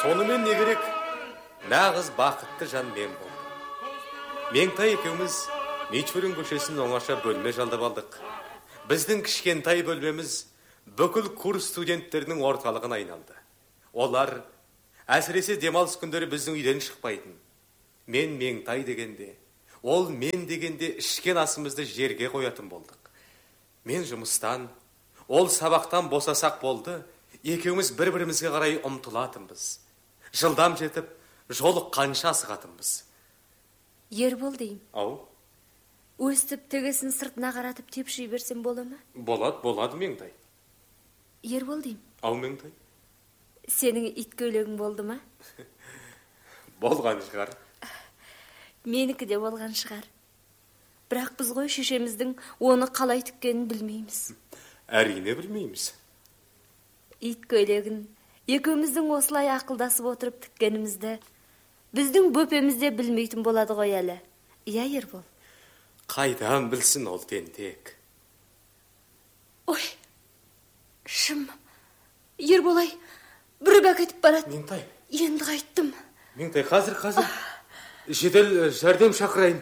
Сонымен не керек? Нағыз бақытты жан мен болдым. Меңтай екеуміз Мичурин көшесін оңаша бөлме жалдап алдық. Біздің кішкентай бөлмеміз бүкіл курс студенттерінің орталығын айналды. Олар әсіресе демалыс күндері біздің үйден шықпайтын. Мен Меңтай дегенде, ол мен дегенде ішкен асымызды жерге қоятын болдық. Мен жұмыстан, ол сабақтан босасақ болды, екеуміз бір-бірімізге қарай ұмтылатынбыз. Жылдам жетіп, жолыққанша асығатынбыз. Ербол деймін. Ау? Өстіп тігісін сыртына қаратып тепши берсем бола ма? Болады Меңтай. Ербол деймін. Ау, Меңтай. Сенің ит көйлегің болды ма? Болған шығар. Менікі де болған шығар. Бірақ біз ғой шешеміздің оны қалай тіккенін білмейміз. Әрине білмейміз. Ит көйлегін екеуміздің осылай ақылдасып отырып тіккенімізді біздің бөпемізде білмейтін болады ғой әлі. Иә, Ербол? Қайдан білсін ол тентек? Ой, шым. Ерболай, бүріп әкетіп барады. Меңтай. Енді қайттым. Меңтай, қазір. Жедел жәрдем шақырайын.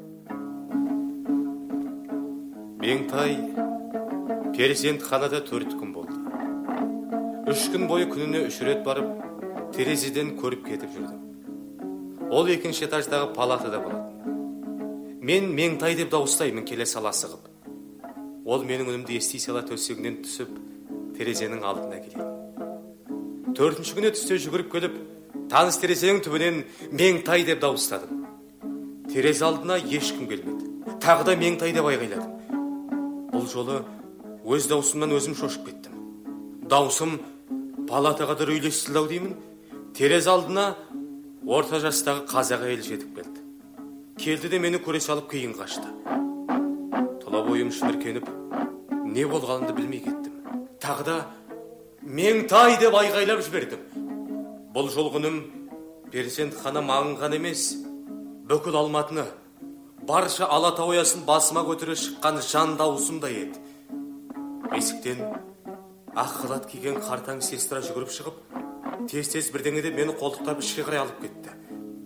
Меңтай перзентханада 4 күн болды. 3 күн бойы күніне 3 рет барып, терезеден көріп кетіп жүрдім. Ол 2-ші этаждағы палатада болады. Мен Меңтай деп дауыстаймын келе сала асығып. Ол менің үнімді ести сала төсегінен түсіп, терезенің алдына келеді. 4-ші күні түсте жүгіріп келіп, таныс терезенің түбінен Меңтай деп дауыстадым. Терезе алдына ешкім келмеді. Тағы да Меңтай деп айғайладым. Бұл жолы өз даусымнан өзім шошып кеттім. Даусым палатаға да үрейлестілдау деймін. Терезе алдына орта жастағы қазақ әйел жетіп келді. Келді де мені көре салып кейін қашты. Тұла бойым шіміркеніп, не болғанымды білмей кеттім. Тағы да Меңтай деп айғайлап жібердім. Бұл жолғыным перзентхана маңынған емес, бүкіл Алматыны, барша Алатау оясын басыма көтере шыққан жан даусымдай еді. Есіктен ақ халат киген қартаң сестра жүгіріп шығып, тез бірдеңе деп мені қолтықтап ішке қарай алып кетті.